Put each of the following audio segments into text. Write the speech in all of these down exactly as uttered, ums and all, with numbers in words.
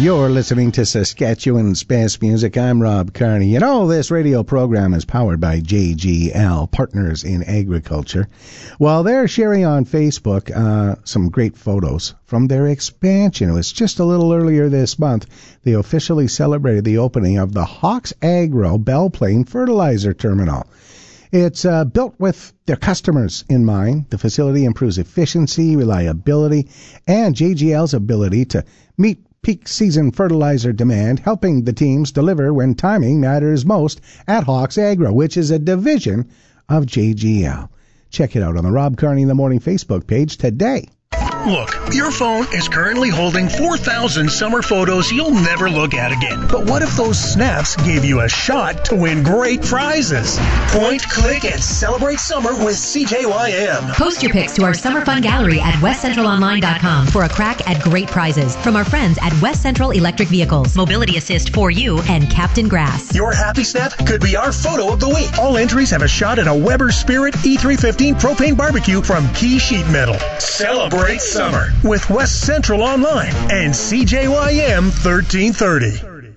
You're listening to Saskatchewan's Best Music. I'm Rob Carney. You know, this radio program is powered by J G L, Partners in Agriculture. Well, they're sharing on Facebook uh, some great photos from their expansion. It was just a little earlier this month. They officially celebrated the opening of the Hawks Agro Belle Plaine Fertilizer Terminal. It's uh, built with their customers in mind. The facility improves efficiency, reliability, and J G L's ability to meet peak season fertilizer demand, helping the teams deliver when timing matters most at Hawks Agro, which is a division of J G L. Check it out on the Rob Carney in the Morning Facebook page today. Look, your phone is currently holding four thousand summer photos you'll never look at again. But what if those snaps gave you a shot to win great prizes? Point, click, and celebrate summer with C J Y M. Post your pics to our Summer Fun Gallery at west central online dot com for a crack at great prizes from our friends at West Central Electric Vehicles, Mobility Assist for You, and Captain Grass. Your happy snap could be our photo of the week. All entries have a shot at a Weber Spirit E three fifteen propane barbecue from Key Sheet Metal. Celebrate summer with West Central Online and C J Y M thirteen thirty.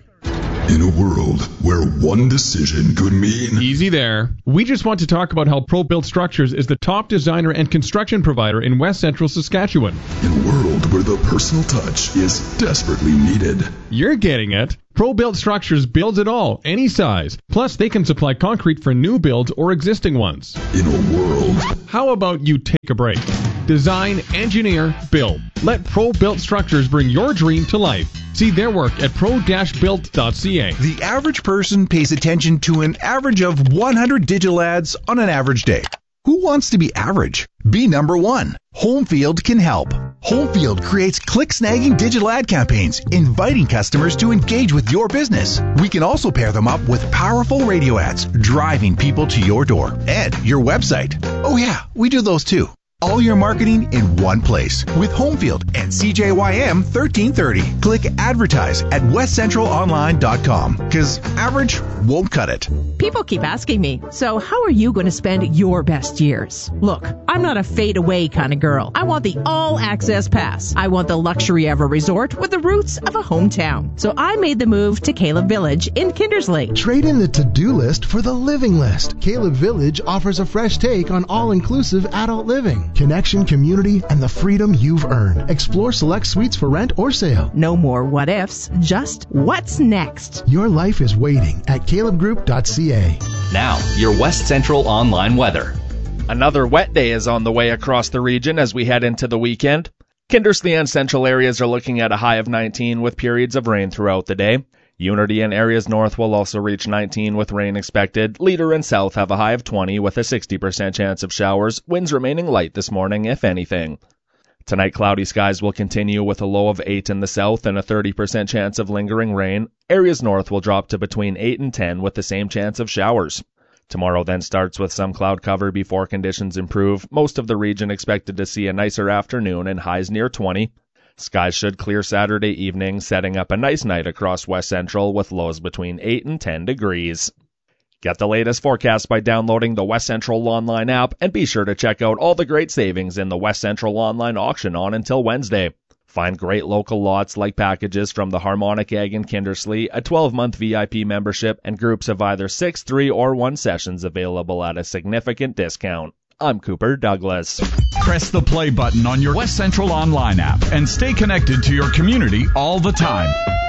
In a world where one decision could mean... Easy there. We just want to talk about how ProBuilt Structures is the top designer and construction provider in West Central Saskatchewan. In a world where the personal touch is desperately needed. You're getting it. ProBuilt Structures builds it all, any size. Plus, they can supply concrete for new builds or existing ones. In a world... How about you take a break? Design, engineer, build. Let ProBuilt Structures bring your dream to life. See their work at pro dash built dot c a. The average person pays attention to an average of one hundred digital ads on an average day. Who wants to be average? Be number one. Homefield can help. Homefield creates click-snagging digital ad campaigns, inviting customers to engage with your business. We can also pair them up with powerful radio ads, driving people to your door and your website. Oh yeah, we do those too. All your marketing in one place with Homefield and C J Y M thirteen thirty. Click advertise at west central online dot com because average won't cut it. People keep asking me, so how are you going to spend your best years? Look, I'm not a fade away kind of girl. I want the all access pass. I want the luxury of a resort with the roots of a hometown. So I made the move to Caleb Village in Kindersley. Trade in the to-do list for the living list. Caleb Village offers a fresh take on all-inclusive adult living. Connection, community, and the freedom you've earned. Explore select suites for rent or sale. No more what ifs, just what's next. Your life is waiting at caleb group dot c a. Now, your West Central online weather. Another wet day is on the way across the region as we head into the weekend. Kindersley and central areas are looking at a high of nineteen with periods of rain throughout the day. Unity and areas north will also reach nineteen with rain expected. Leader and south have a high of twenty with a sixty percent chance of showers. Winds remaining light this morning, if anything. Tonight, cloudy skies will continue with a low of eight in the south and a thirty percent chance of lingering rain. Areas north will drop to between eight and ten with the same chance of showers. Tomorrow then starts with some cloud cover before conditions improve. Most of the region expected to see a nicer afternoon and highs near twenty. Skies should clear Saturday evening, setting up a nice night across West Central with lows between eight and ten degrees. Get the latest forecast by downloading the West Central Online app, and be sure to check out all the great savings in the West Central Online auction on until Wednesday. Find great local lots like packages from the Harmonic Egg in Kindersley, a twelve-month V I P membership, and groups of either six, three, or one sessions available at a significant discount. I'm Cooper Douglas. Press the play button on your West Central Online app and stay connected to your community all the time.